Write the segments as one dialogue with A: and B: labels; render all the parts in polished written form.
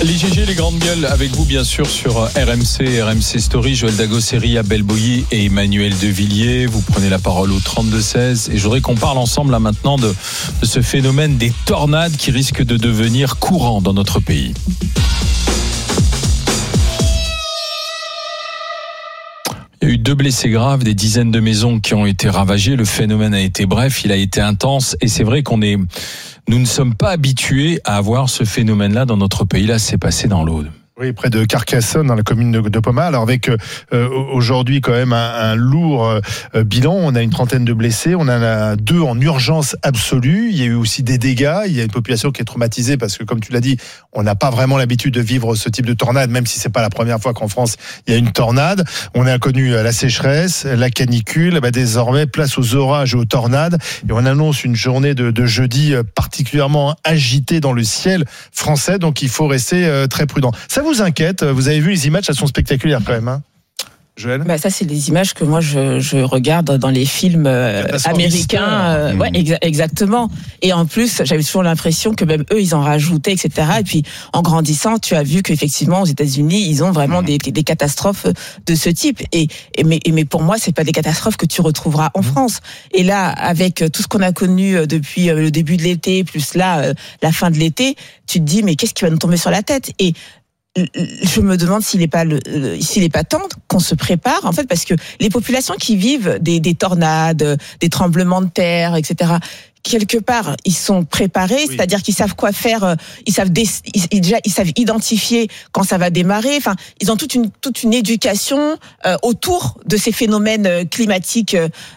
A: Les GG, les grandes gueules, avec vous bien sûr sur RMC Story, Joël Dagosseri, Abel Boilly et Emmanuel Devilliers. Vous prenez la parole au 32-16 et je voudrais qu'on parle ensemble là maintenant de ce phénomène des tornades qui risque de devenir courant dans notre pays. Il y a eu 2 blessés graves, des dizaines de maisons qui ont été ravagées. Le phénomène a été bref, il a été intense et c'est vrai nous ne sommes pas habitués à avoir ce phénomène-là dans notre pays. Là, c'est passé dans l'Aude.
B: Oui, près de Carcassonne, dans la commune de Pomat. Alors avec aujourd'hui quand même un lourd bilan. On a une trentaine de blessés. On en a 2 en urgence absolue. Il y a eu aussi des dégâts. Il y a une population qui est traumatisée parce que, comme tu l'as dit, on n'a pas vraiment l'habitude de vivre ce type de tornade, même si c'est pas la première fois qu'en France il y a une tornade. On a connu la sécheresse, la canicule. Désormais, place aux orages et aux tornades. Et on annonce une journée de jeudi particulièrement agitée dans le ciel français. Donc il faut rester très prudent. Ça vous inquiète? Vous avez vu les images, elles sont spectaculaires quand même, hein, Joël?
C: Ça, c'est les images que moi je regarde dans les films américains. Ouais, exactement. Et en plus, j'avais toujours l'impression que même eux, ils en rajoutaient, etc. Et puis, en grandissant, tu as vu qu'effectivement, aux États-Unis, ils ont vraiment des catastrophes de ce type. Mais pour moi, c'est pas des catastrophes que tu retrouveras en France. Et là, avec tout ce qu'on a connu depuis le début de l'été, plus là, la fin de l'été, tu te dis, mais qu'est-ce qui va nous tomber sur la tête? Et je me demande s'il n'est pas temps qu'on se prépare, en fait, parce que les populations qui vivent des tornades, des tremblements de terre, etc., quelque part, ils sont préparés, oui. C'est-à-dire qu'ils savent quoi faire, ils savent identifier quand ça va démarrer. Enfin, ils ont toute une éducation autour de ces phénomènes climatiques.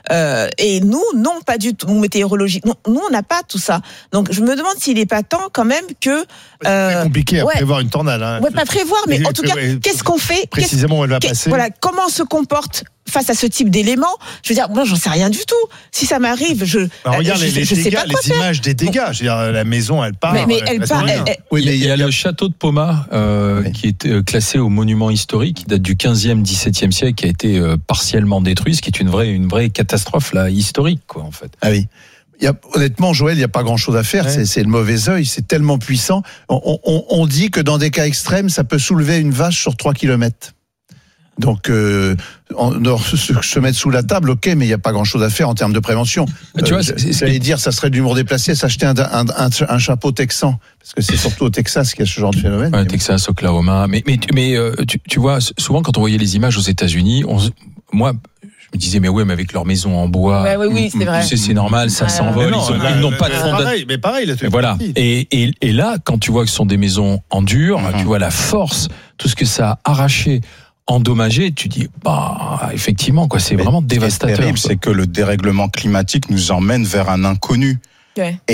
C: Et nous, non, pas du tout. Météorologiques, nous, on n'a pas tout ça. Donc, je me demande s'il n'est pas temps quand même que.
B: C'est compliqué à prévoir une tornade. Hein.
C: Ouais, pas prévoir, mais en tout cas, qu'est-ce qu'on fait?
B: Précisément où elle va passer.
C: Voilà, comment on se comporte face à ce type d'éléments? Je veux dire, moi, j'en sais rien du tout. Si ça m'arrive,
B: regarde les dégâts, les images des dégâts. Je veux dire, la maison, elle part.
C: Mais elle part.
A: Oui, mais il y a le château de Pomat qui est classé au monument historique, qui date du 15e, 17e siècle, qui a été partiellement détruit, ce qui est une vraie catastrophe là, historique, quoi, en fait.
D: Ah oui. Honnêtement, Joël, il n'y a pas grand-chose à faire. Ouais. C'est le mauvais œil, c'est tellement puissant. On dit que dans des cas extrêmes, ça peut soulever une vache sur 3 kilomètres. Donc, se mettre sous la table, ok, mais il n'y a pas grand-chose à faire en termes de prévention.
A: Tu vois,
D: j'allais dire, ça serait de l'humour déplacé, s'acheter un chapeau texan, parce que c'est surtout au Texas qu'il y a ce genre de phénomène.
A: Ouais, Texas, Oklahoma. Mais tu vois, souvent quand on voyait les images aux États-Unis, moi, je me disais, mais avec leur maison en bois,
C: oui, c'est vrai.
A: C'est normal, ça s'envole, ils n'ont pas de fondation.
B: Mais pareil, là,
A: voilà. Et là, quand tu vois que ce sont des maisons en dur, tu vois la force, tout ce que ça a arraché, endommagé, tu dis, effectivement, quoi, c'est vraiment dévastateur.
E: Ce qui est terrible, c'est que le dérèglement climatique nous emmène vers un inconnu.
C: Ouais.